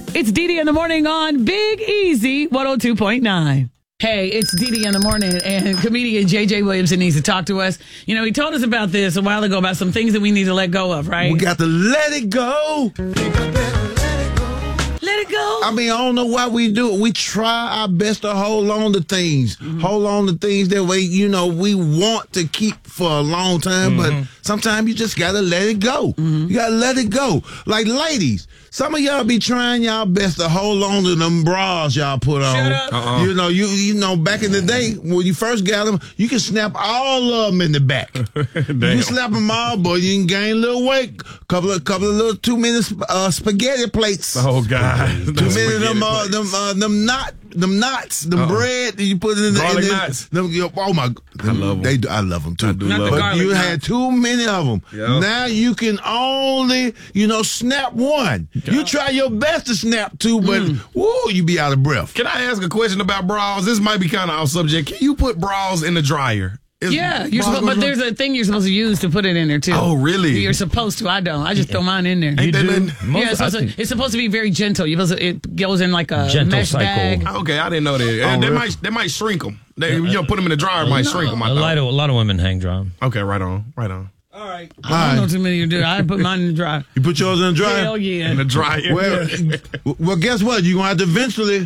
It's Dee Dee in the morning on Big Easy 102.9. Hey, it's Dee Dee in the morning, and comedian J.J. Williamson needs to talk to us. You know, he told us about this a while ago, about some things that we need to let go of, right? We got to let it go. Let it go. I mean, I don't know why we do it. We try our best to hold on to things. Hold on to things that we want to keep for a long time, but sometimes you just got to let it go. You got to let it go. Like, ladies, some of y'all be trying y'all best to hold on to them bras y'all put on. Shut up. You know, back in the day, when you first got them, you can snap all of them in the back. You snap them all, boy, you can gain a little weight. Couple of little 2-minute spaghetti plates. Oh, God. 2 minutes them knots, them bread that you put in the garlic knots. Oh my! I love them. I love them too. But you had too many of them. Yep. Now you can only, snap one. God. You try your best to snap two, but you be out of breath. Can I ask a question about bras? This might be kind of off subject. Can you put bras in the dryer? Yeah, but there's a thing you're supposed to use to put it in there too. Oh, really? You're supposed to. I don't. I just throw mine in there. Ain't that nothing? It's supposed to be very gentle. It goes in like a Gentle mesh cycle. bag. Okay, I didn't know that. They might shrink them. Put them in the dryer, might shrink them. A lot of women hang dry. Okay, right on. All right. I don't know too many you do. I put mine in the dryer. You put yours in the dryer? Hell yeah. In the dryer. Well, guess what? You're going to have to eventually.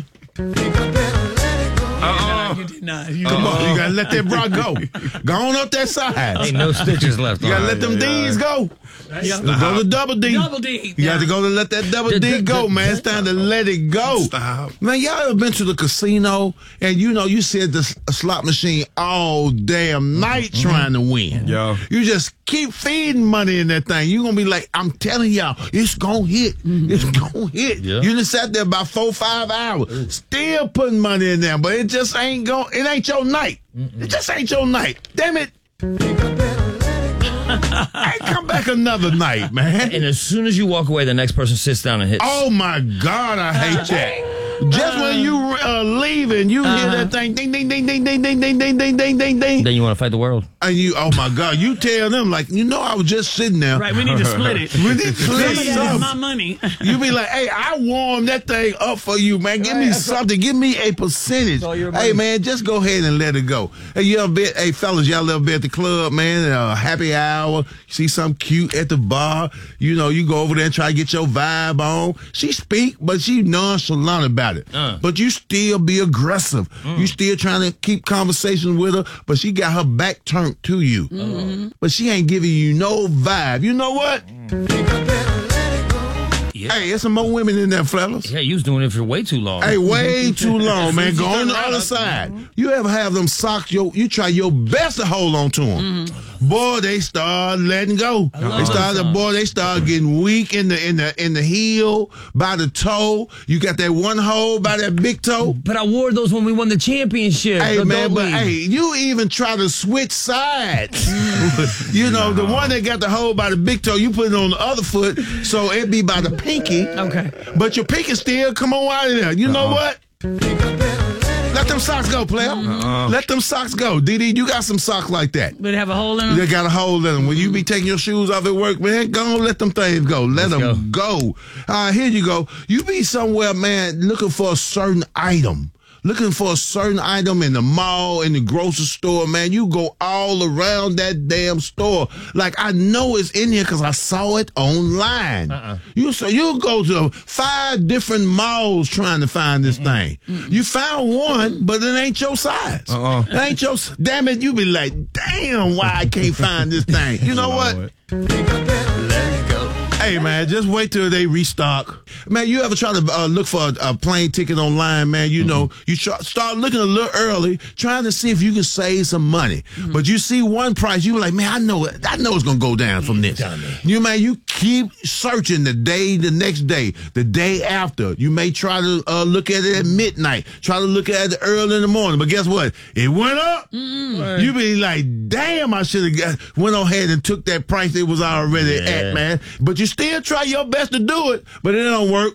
You did not. Come on, you got to let that bra go. Go on up that side. Ain't no stitches left. You got to let them D's go. Go to double D. Double D. You got to go to let that double D go, man. It's time to let it go. Stop. Man, y'all ever been to the casino and you sit at the slot machine all damn night trying to win? Yeah. You just keep feeding money in that thing. You're going to be like, I'm telling y'all, it's going to hit. It's going to hit. Yeah. You just sat there about 4-5 hours, still putting money in there, but it just ain't it ain't your night. It just ain't your night. Damn it. Hey, come back another night, man. And as soon as you walk away, the next person sits down and hits. Oh my God, I hate that. Just when you leaving, you hear that thing, ding, ding, ding, ding, ding, ding, ding, ding, ding, ding, ding, ding. Then you want to fight the world. And oh my God, you tell them like, I was just sitting there. Right, we need to split it. We need to split Some of that is my money. You be like, hey, I warmed that thing up for you, man. Give me something. Give me a percentage. Hey, man, just go ahead and let it go. Hey, fellas, y'all ever been at the club, man, happy hour, you see something cute at the bar, you go over there and try to get your vibe on. She speak, but she nonchalant about it. But you still be aggressive. You still trying to keep conversation with her, but she got her back turned to you. But she ain't giving you no vibe. You know what? Yeah. Hey, there's some more women in there, fellas. Yeah, you was doing it for way too long. Hey, way too long, man. Go on the other side. You ever have them socks? You try your best to hold on to them. Boy, they start letting go. They start getting weak in the heel, by the toe. You got that one hole by that big toe. But I wore those when we won the championship. Hey, man, but you even try to switch sides. The one that got the hole by the big toe, you put it on the other foot, so it be by the pinky. Okay. But your pinky still come on out of there. You know what? Let them socks go, player. Let them socks go. Dee, you got some socks like that. But have a hole in them? They got a hole in them. When you be taking your shoes off at work, man, go on, let them things go. Let them go. Here you go. You be somewhere, man, looking for a certain item. Looking for a certain item in the mall, in the grocery store, man. You go all around that damn store. Like, I know it's in here because I saw it online. You go to 5 different malls trying to find this thing. You found one, but it ain't your size. It ain't your. Damn it, you be like, damn, why I can't find this thing? You know what? Hey, man, just wait till they restock. Man, you ever try to look for a plane ticket online, man? You start looking a little early, trying to see if you can save some money. But you see one price, you be like, man, I know it's going to go down from this. You keep searching the next day, the day after. You may try to look at it at midnight, try to look at it early in the morning. But guess what? It went up. You be like, damn, I should have went ahead and took that price it was already at, man. But you still try your best to do it, but it don't work.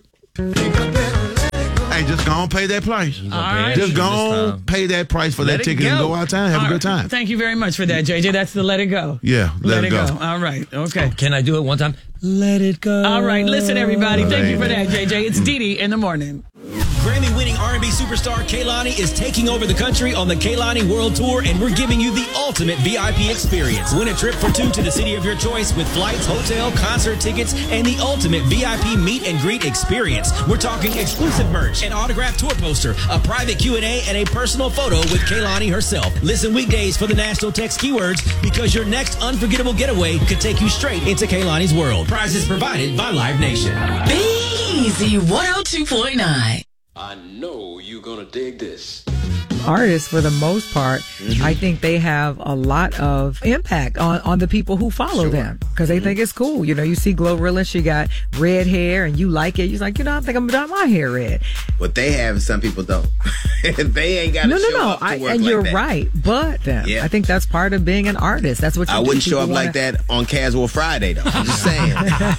Hey, just go on pay that price. All right. Just go on pay that price for that ticket and go out of town. Have a good time. Thank you very much for that, JJ. That's the let it go. Yeah, let it go. All right. Okay. Can I do it one time? Let it go. All right, listen, everybody. Thank you for that, JJ. It's Didi in the morning. Grammy-winning R&B superstar Kehlani is taking over the country on the Kehlani World Tour, and we're giving you the ultimate VIP experience. Win a trip for two to the city of your choice with flights, hotel, concert tickets, and the ultimate VIP meet and greet experience. We're talking exclusive merch, an autographed tour poster, a private Q&A, and a personal photo with Kehlani herself. Listen weekdays for the national text keywords, because your next unforgettable getaway could take you straight into Kehlani's world. Prizes provided by Live Nation. Big Easy 102.9. I know you're gonna dig this. Artists, for the most part, I think they have a lot of impact on the people who follow them because they think it's cool. You know, you see Glorilla, she got red hair and you like it. You're like, you know, I think I'm done my hair red. What they have, some people don't. They ain't got to show up to work and like you're that. right. But I think that's part of being an artist. That's what you I do. wouldn't show People up like that on Casual Friday, though. I'm just saying.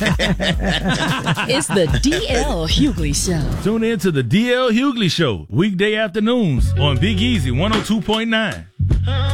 It's the DL Hughley Show. Tune in to the DL Hughley Show, weekday afternoons on Big Easy 102.9.